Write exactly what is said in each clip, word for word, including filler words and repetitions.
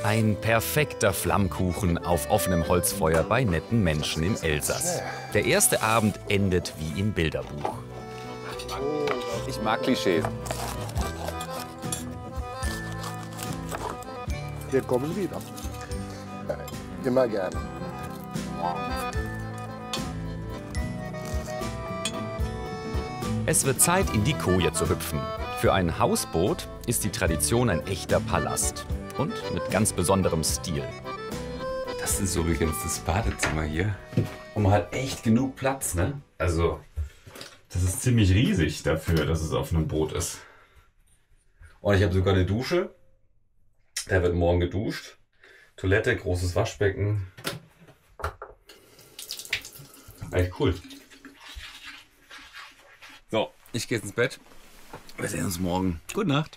Ein perfekter Flammkuchen auf offenem Holzfeuer bei netten Menschen im Elsass. Der erste Abend endet wie im Bilderbuch. Ich mag Klischees. Wir kommen wieder. Immer gerne. Es wird Zeit, in die Koje zu hüpfen. Für ein Hausboot ist die Tradition ein echter Palast. Und mit ganz besonderem Stil. Das ist übrigens das Badezimmer hier. Und man hat echt genug Platz, ne? Also, das ist ziemlich riesig dafür, dass es auf einem Boot ist. Und ich habe sogar eine Dusche. Da wird morgen geduscht. Toilette, großes Waschbecken. Echt cool. So, ich gehe jetzt ins Bett. Wir sehen uns morgen. Gute Nacht.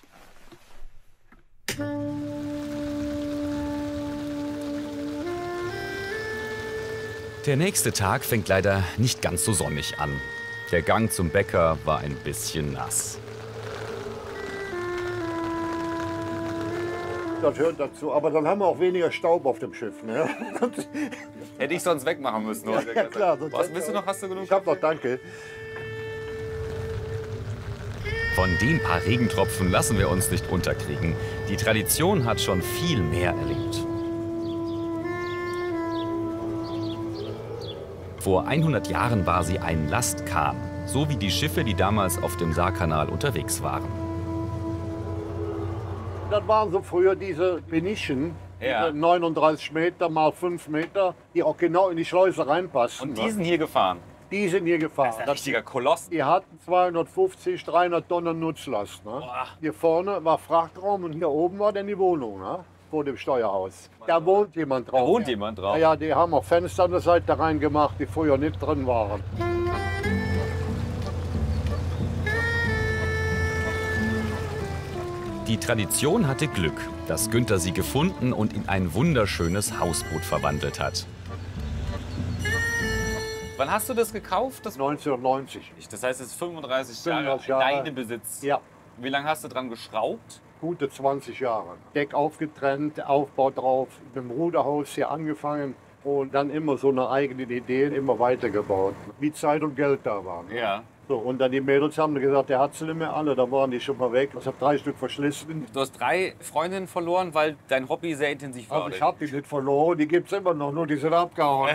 Der nächste Tag fängt leider nicht ganz so sonnig an. Der Gang zum Bäcker war ein bisschen nass. Das hört dazu, aber dann haben wir auch weniger Staub auf dem Schiff. Ne? Hätte ich sonst wegmachen müssen. Ja, ja, klar. Was willst du noch? Hast du genug? Ich hab noch, danke. Von den paar Regentropfen lassen wir uns nicht unterkriegen. Die Tradition hat schon viel mehr erlebt. Vor hundert Jahren war sie ein Lastkahn, so wie die Schiffe, die damals auf dem Saarkanal unterwegs waren. Das waren so früher diese Penischen, Ja. diese neununddreißig Meter mal fünf Meter, die auch genau in die Schleuse reinpassen. Und die sind hier gefahren. Die sind hier gefahren. Das ist ein richtiger Koloss. Die hatten zweihundertfünfzig, dreihundert Tonnen Nutzlast. Ne? Boah. Hier vorne war Frachtraum und hier oben war dann die Wohnung, ne? Vor dem Steuerhaus. Da wohnt jemand drauf. Da wohnt jemand drauf. Ja, ja, die haben auch Fenster an der Seite reingemacht, die früher nicht drin waren. Die Tradition hatte Glück, dass Günther sie gefunden und in ein wunderschönes Hausboot verwandelt hat. Wann hast du das gekauft? Das, neunzehnhundertneunzig. das heißt, es ist fünfunddreißig Jahre fünfunddreißig Jahre. deine Besitz. Ja, Wie lange hast du dran geschraubt? gute zwanzig Jahre. Deck aufgetrennt, Aufbau drauf, mit dem Ruderhaus hier angefangen und dann immer so eine eigene Idee, immer weitergebaut. Wie Zeit und Geld da waren. Ja. So, und dann die Mädels haben gesagt, der hat sie nicht mehr alle, da waren die schon mal weg. Ich habe drei Stück verschlissen. Du hast drei Freundinnen verloren, weil dein Hobby sehr intensiv war. Aber ich habe die nicht verloren, die gibt es immer noch, nur die sind abgehauen.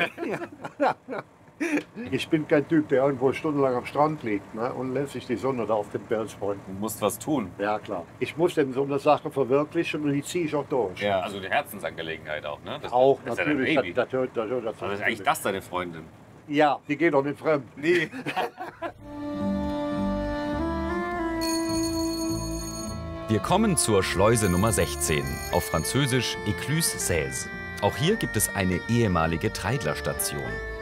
Ich bin kein Typ, der irgendwo stundenlang am Strand liegt, ne, und lässt sich die Sonne da auf den Pelz freuen. Du musst was tun. Ja, klar. Ich muss denn so eine Sache verwirklichen und die ziehe ich auch durch. Ja. Also die Herzensangelegenheit auch, ne? Das, Auch das ist natürlich. Ja dein Baby. Das, das, hört- das, hört dazu. Also ist eigentlich das deine Freundin? Ja, die geht doch nicht fremd. Nee. Wir kommen zur Schleuse Nummer sechzehn, auf Französisch Écluse seize. Auch hier gibt es eine ehemalige Treidlerstation.